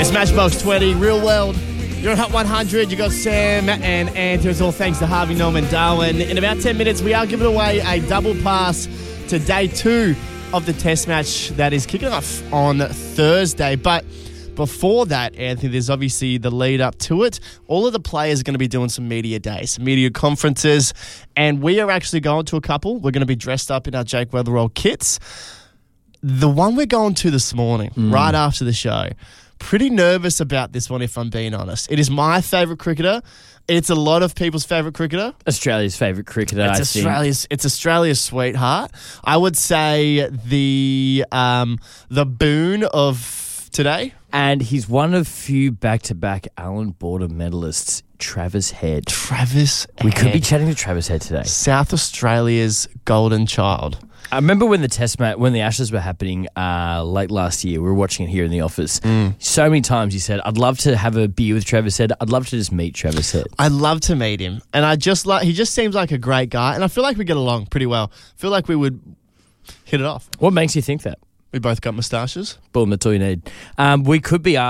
It's Matchbox 20, Real World. You're on Hot 100. You got Sam and Ant. It's all thanks to Harvey Norman Darwin. In about 10 minutes, we are giving away a double pass to day 2 of the test match that is kicking off on Thursday. But before that, Anthony, there's obviously the lead up to it. All of the players are going to be doing some media days, media conferences, and we are actually going to a couple. We're going to be dressed up in our Jake Weatherall kits. The one we're going to this morning, right after the show, pretty nervous about this one, if I'm being honest. It is my favourite cricketer. It's a lot of people's favourite cricketer. Australia's favourite cricketer, I think. It's Australia's sweetheart. I would say the boon of today. And he's one of few back-to-back Allan Border medalists, Travis Head. We could be chatting to Travis Head today. South Australia's golden child. I remember when when the Ashes were happening late last year, we were watching it here in the office. So many times he said, I'd love to have a beer with Travis Head. I'd love to just meet Travis Head. I'd love to meet him. And he just seems like a great guy. And I feel like we get along pretty well. I feel like we would hit it off. What makes you think that? We both got moustaches. Boom, that's all you need. We could be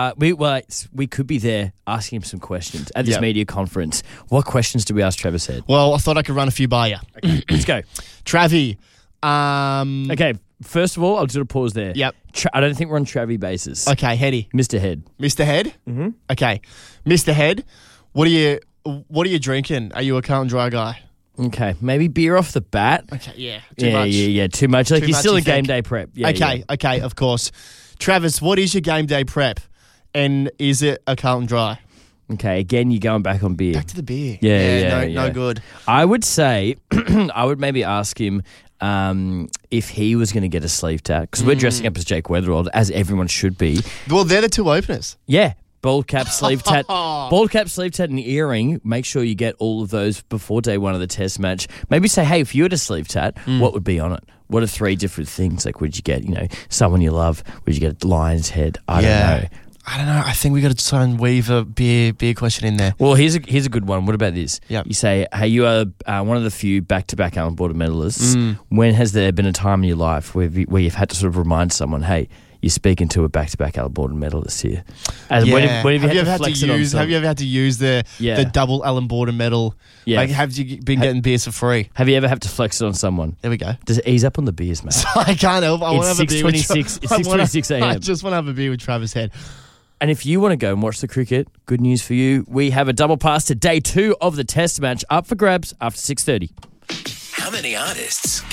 there asking him some questions at this media conference. What questions do we ask Travis Head? Well, I thought I could run a few by you. Okay, let's go. Travie. Okay, first of all, I'll just pause there. Yep. I don't think we're on Travie basis. Okay, Heady. Mr. Head. Mr. Head? Mm-hmm. Okay. Mr. Head, what are you drinking? Are you a Carlton Dry guy? Okay, maybe beer off the bat. Okay, yeah. Too much. Too much. Like Too he's much, still you in game think? day prep. Yeah, Okay, of course. Travis, what is your game day prep? And is it a Carlton Dry? Okay, again, you're going back on beer. Back to the beer. Yeah. No good. I would say, I would maybe ask him if he was going to get a sleeve tat, because we're dressing up as Jake Weatherall, as everyone should be. Well, they're the two openers. Yeah. Bald cap, sleeve tat, and earring. Make sure you get all of those before day 1 of the test match. Maybe say, hey, if you had a sleeve tat, what would be on it? What are 3 different things? Like, would you get, someone you love? Would you get a lion's head? I don't know. I think we got to try and weave a beer question in there. Well, here's a good one. What about this? Yep. You say, hey, you are one of the few back-to-back Allan Border medalists. When has there been a time in your life where you've had to sort of remind someone, hey, you're speaking to a back-to-back Allan Border medalist here? When have you ever had to use the double Allan Border medal? Yeah. Like, have you been getting beers for free? Have you ever had to flex it on someone? There we go. Does it ease up on the beers, mate? I can't help. I want to have a beer with 6:26 a.m. I just want to have a beer with Travis Head. And if you want to go and watch the cricket, good news for you. We have a double pass to day 2 of the test match up for grabs after 6:30. How many artists